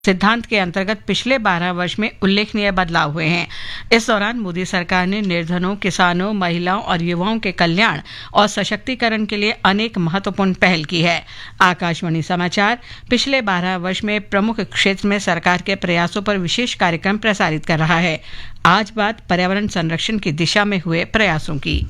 सिद्धांत के अंतर्गत पिछले 12 वर्ष में उल्लेखनीय बदलाव हुए हैं। इस दौरान मोदी सरकार ने निर्धनों, किसानों, महिलाओं और युवाओं के कल्याण और सशक्तिकरण के लिए अनेक महत्वपूर्ण पहल की है। आकाशवाणी समाचार पिछले 12 वर्ष में प्रमुख क्षेत्र में सरकार के प्रयासों पर विशेष कार्यक्रम प्रसारित कर रहा है। आज बात पर्यावरण संरक्षण की दिशा में हुए प्रयासों की।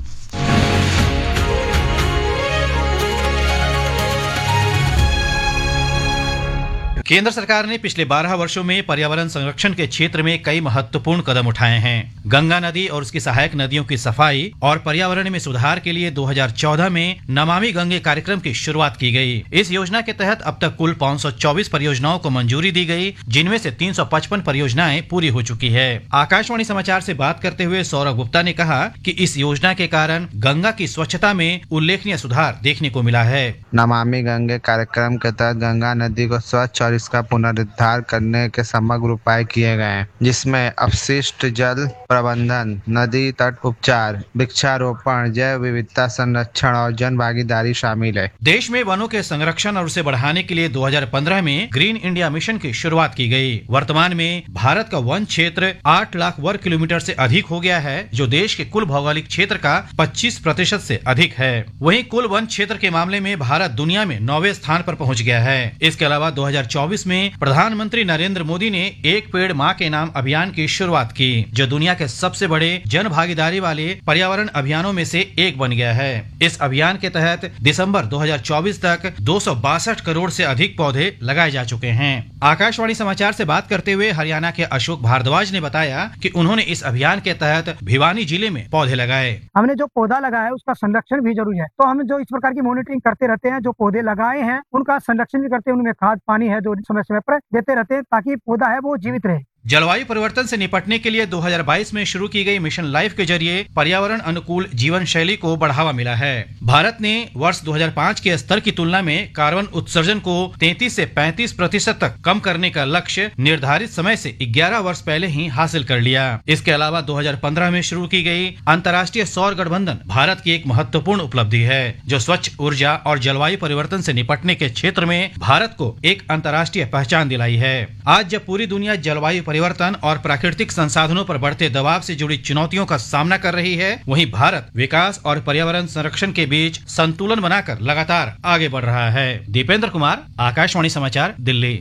केंद्र सरकार ने पिछले 12 वर्षों में पर्यावरण संरक्षण के क्षेत्र में कई महत्वपूर्ण कदम उठाए हैं। गंगा नदी और उसकी सहायक नदियों की सफाई और पर्यावरण में सुधार के लिए 2014 में नमामि गंगे कार्यक्रम की शुरुआत की गई। इस योजना के तहत अब तक कुल 524 परियोजनाओं को मंजूरी दी गई, जिनमें से 355 परियोजनाएं पूरी हो चुकी है। आकाशवाणी समाचार से बात करते हुए सौरभ गुप्ता ने कहा कि इस योजना के कारण गंगा की स्वच्छता में उल्लेखनीय सुधार देखने को मिला है। नमामि गंगे कार्यक्रम के तहत गंगा नदी को स्वच्छ और इसका पुनरुद्धार करने के समग्र उपाय किए गए हैं, जिसमें अपशिष्ट जल प्रबंधन, नदी तट उपचार, वृक्षारोपण, जैव विविधता संरक्षण और जन भागीदारी शामिल है। देश में वनों के संरक्षण और उसे बढ़ाने के लिए 2015 में ग्रीन इंडिया मिशन की शुरुआत की गई। वर्तमान में भारत का वन क्षेत्र 8 लाख वर्ग किलोमीटर से अधिक हो गया है, जो देश के कुल भौगोलिक क्षेत्र का 25% से अधिक है। वहीं कुल वन क्षेत्र के मामले में भारत दुनिया में 9वें स्थान पर पहुंच गया है। इसके अलावा 2024 में प्रधानमंत्री नरेंद्र मोदी ने एक पेड़ माँ के नाम अभियान की शुरुआत की, जो दुनिया के सबसे बड़े जन भागीदारी वाले पर्यावरण अभियानों में से एक बन गया है। इस अभियान के तहत दिसंबर 2024 तक 262 करोड़ से अधिक पौधे लगाए जा चुके हैं। आकाशवाणी समाचार से बात करते हुए हरियाणा के अशोक भारद्वाज ने बताया कि उन्होंने इस अभियान के तहत भिवानी जिले में पौधे लगाए। हमने जो पौधा लगाया है उसका संरक्षण भी जरूरी है, तो हम जो इस प्रकार की मॉनिटरिंग करते रहते हैं। जो पौधे लगाए हैं उनका संरक्षण भी करते हैं, उनमें खाद पानी है जो समय समय पर देते रहते हैं, ताकि पौधा है वो जीवित रहे। जलवायु परिवर्तन से निपटने के लिए 2022 में शुरू की गई मिशन लाइफ के जरिए पर्यावरण अनुकूल जीवन शैली को बढ़ावा मिला है। भारत ने वर्ष 2005 के स्तर की तुलना में कार्बन उत्सर्जन को 33 से 35% तक कम करने का लक्ष्य निर्धारित समय से 11 वर्ष पहले ही हासिल कर लिया। इसके अलावा 2015 में शुरू की गई अंतर्राष्ट्रीय सौर गठबंधन भारत की एक महत्वपूर्ण उपलब्धि है, जो स्वच्छ ऊर्जा और जलवायु परिवर्तन से निपटने के क्षेत्र में भारत को एक अंतर्राष्ट्रीय पहचान दिलाई है। आज जब पूरी दुनिया जलवायु परिवर्तन और प्राकृतिक संसाधनों पर बढ़ते दबाव से जुड़ी चुनौतियों का सामना कर रही है, वहीं भारत विकास और पर्यावरण संरक्षण के बीच संतुलन बनाकर लगातार आगे बढ़ रहा है। दीपेंद्र कुमार, आकाशवाणी समाचार, दिल्ली।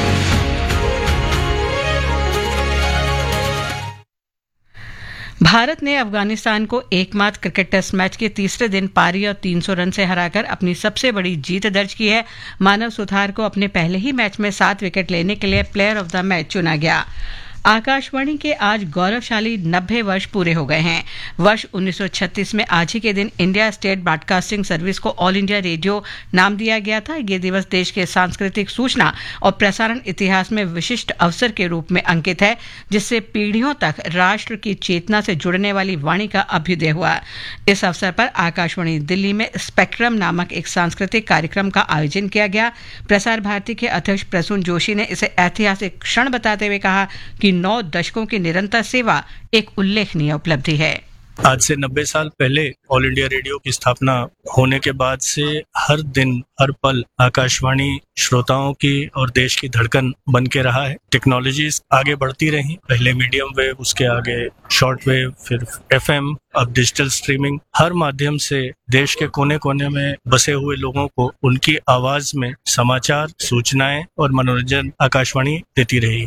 भारत ने अफगानिस्तान को एकमात्र क्रिकेट टेस्ट मैच के तीसरे दिन पारी और 300 रन से हराकर अपनी सबसे बड़ी जीत दर्ज की है। मानव सुथार को अपने पहले ही मैच में 7 विकेट लेने के लिए प्लेयर ऑफ द मैच चुना गया। आकाशवाणी के आज गौरवशाली 90 वर्ष पूरे हो गए हैं। वर्ष 1936 में आज ही के दिन इंडिया स्टेट ब्रॉडकास्टिंग सर्विस को ऑल इंडिया रेडियो नाम दिया गया था। ये दिवस देश के सांस्कृतिक सूचना और प्रसारण इतिहास में विशिष्ट अवसर के रूप में अंकित है, जिससे पीढ़ियों तक राष्ट्र की चेतना से जुड़ने वाली वाणी का अभ्युदय हुआ। इस अवसर पर आकाशवाणी दिल्ली में स्पेक्ट्रम नामक एक सांस्कृतिक कार्यक्रम का आयोजन किया गया। प्रसार भारती के अध्यक्ष प्रसून जोशी ने इसे ऐतिहासिक क्षण बताते हुए कहा कि 9 दशकों की निरंतर सेवा एक उल्लेखनीय उपलब्धि है। आज से 90 साल पहले ऑल इंडिया रेडियो की स्थापना होने के बाद से हर दिन हर पल आकाशवाणी श्रोताओं की और देश की धड़कन बन के रहा है। टेक्नोलॉजीज आगे बढ़ती रही, पहले मीडियम वेव, उसके आगे शॉर्ट वेव, फिर FM, अब डिजिटल स्ट्रीमिंग। हर माध्यम से देश के कोने कोने में बसे हुए लोगों को उनकी आवाज में समाचार, सूचनाएं और मनोरंजन आकाशवाणी देती रही।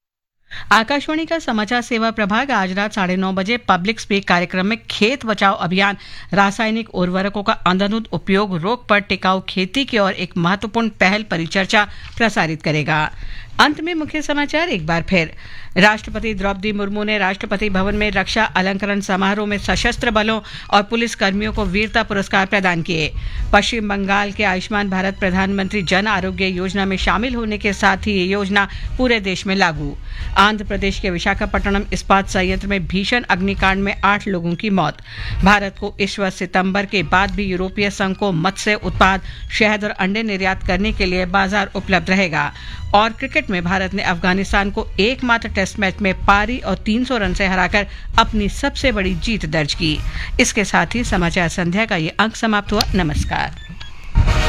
आकाशवाणी का समाचार सेवा प्रभाग आज रात 9:30 बजे पब्लिक स्पीक कार्यक्रम में खेत बचाओ अभियान, रासायनिक उर्वरकों का अंधाधुंध उपयोग रोक पर टिकाऊ खेती की ओर एक महत्वपूर्ण पहल परिचर्चा प्रसारित करेगा। अंत में मुख्य समाचार एक बार फिर। राष्ट्रपति द्रौपदी मुर्मू ने राष्ट्रपति भवन में रक्षा अलंकरण समारोह में सशस्त्र बलों और पुलिस कर्मियों को वीरता पुरस्कार प्रदान किए। पश्चिम बंगाल के आयुष्मान भारत प्रधानमंत्री जन आरोग्य योजना में शामिल होने के साथ ही ये योजना पूरे देश में लागू। आंध्र प्रदेश के विशाखापट्टनम इस्पात संयंत्र में भीषण अग्निकांड में 8 लोगों की मौत। भारत को इस वर्ष सितंबर के बाद भी यूरोपीय संघ को मत्स्य उत्पाद, शहद और अंडे निर्यात करने के लिए बाजार उपलब्ध रहेगा। और क्रिकेट में भारत ने अफगानिस्तान को एकमात्र टेस्ट मैच में पारी और 300 रन से हराकर अपनी सबसे बड़ी जीत दर्ज की। इसके साथ ही समाचार संध्या का ये अंक समाप्त हुआ। नमस्कार।